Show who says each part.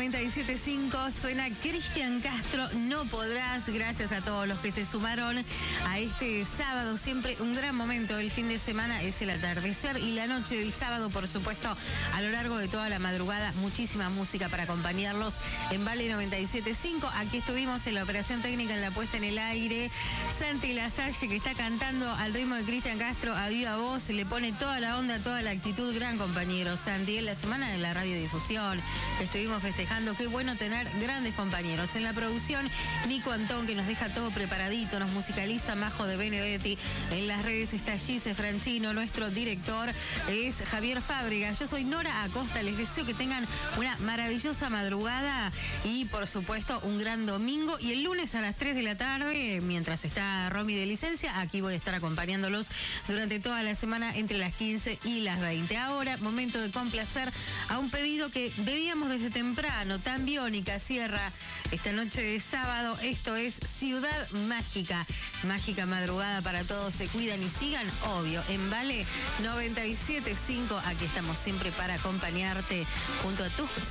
Speaker 1: 97.5 suena Cristian Castro, No Podrás. Gracias a todos los que se sumaron a este sábado. Siempre un gran momento. El fin de semana es el atardecer y la noche del sábado, por supuesto, a lo largo de toda la madrugada. Muchísima música para acompañarlos en Vale 97.5. Aquí estuvimos en la operación técnica, en la puesta en el aire. Santi Lasalle, que está cantando al ritmo de Cristian Castro a viva voz, le pone toda la onda, toda la actitud. Gran compañero, Santi. En la semana de la radiodifusión estuvimos festejando. Qué bueno tener grandes compañeros. En la producción, Nico Antón, que nos deja todo preparadito, nos musicaliza Majo de Benedetti. En las redes está Gise Francino, nuestro director es Javier Fábrega. Yo soy Nora Acosta, les deseo que tengan una maravillosa madrugada y por supuesto un gran domingo. Y el lunes a las 3 de la tarde, mientras está Romy de licencia, aquí voy a estar acompañándolos durante toda la semana entre las 15 y las 20. Ahora, momento de complacer a un pedido que debíamos desde temprano. Tan Biónica cierra esta noche de sábado. Esto es Ciudad Mágica. Mágica madrugada para todos. Se cuidan y sigan, obvio, en Vale 97.5. Aquí estamos siempre para acompañarte junto a tus